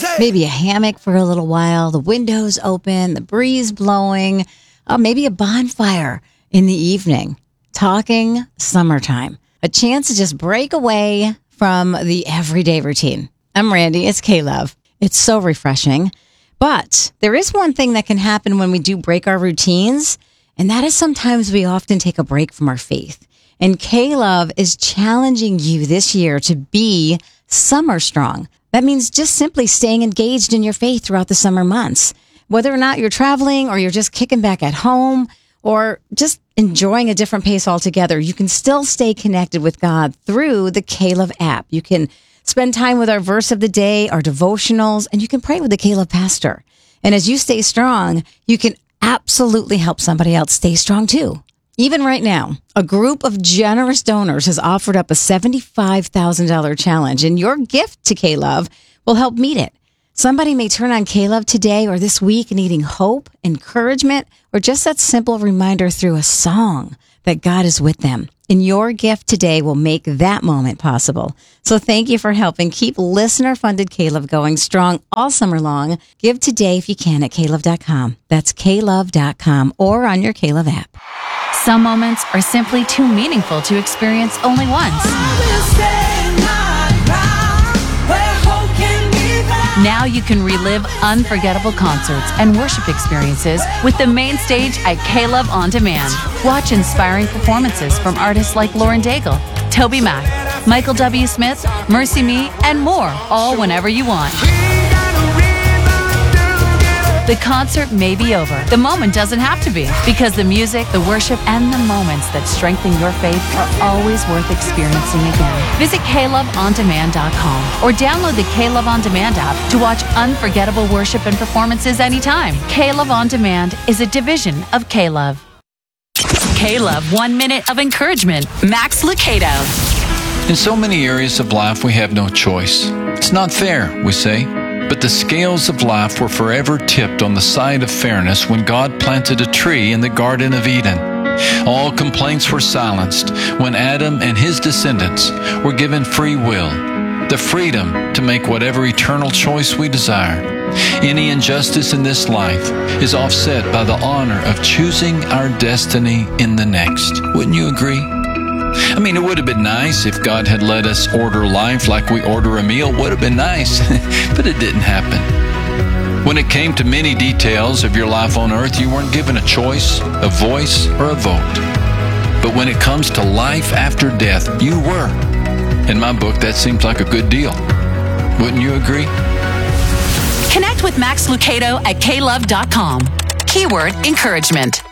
Maybe a hammock for a little while, the windows open, the breeze blowing, maybe a bonfire in the evening. Talking summertime. A chance to just break away from the everyday routine. I'm Randy. It's K-Love. It's so refreshing. But there is one thing that can happen when we do break our routines, and that is sometimes we often take a break from our faith. And K-Love is challenging you this year to be summer strong. That means just simply staying engaged in your faith throughout the summer months. Whether or not you're traveling or you're just kicking back at home or just enjoying a different pace altogether, you can still stay connected with God through the K-Love app. You can spend time with our verse of the day, our devotionals, and you can pray with the K-Love pastor. And as you stay strong, you can absolutely help somebody else stay strong too. Even right now, a group of generous donors has offered up a $75,000 challenge, and your gift to K-Love will help meet it. Somebody may turn on K-Love today or this week needing hope, encouragement, or just that simple reminder through a song that God is with them. And your gift today will make that moment possible. So thank you for helping keep listener-funded K-Love going strong all summer long. Give today if you can at klove.com. That's klove.com or on your K-Love app. Some moments are simply too meaningful to experience only once. Now you can relive unforgettable concerts and worship experiences with the main stage at K-Love On Demand. Watch inspiring performances from artists like Lauren Daigle, Toby Mac, Michael W. Smith, Mercy Me, and more, all whenever you want. The concert may be over. The moment doesn't have to be, because the music, the worship, and the moments that strengthen your faith are always worth experiencing again. Visit KLoveOnDemand.com or download the K-Love On Demand app to watch unforgettable worship and performances anytime. K-Love On Demand is a division of K-Love. K-Love 1 Minute of Encouragement. Max Lucado. In so many areas of life, we have no choice. It's not fair, we say. But the scales of life were forever tipped on the side of fairness when God planted a tree in the Garden of Eden. All complaints were silenced when Adam and his descendants were given free will, the freedom to make whatever eternal choice we desire. Any injustice in this life is offset by the honor of choosing our destiny in the next. Wouldn't you agree? I mean, it would have been nice if God had let us order life like we order a meal. Would have been nice, but it didn't happen. When it came to many details of your life on earth, you weren't given a choice, a voice, or a vote. But when it comes to life after death, you were. In my book, that seems like a good deal. Wouldn't you agree? Connect with Max Lucado at klove.com. Keyword encouragement.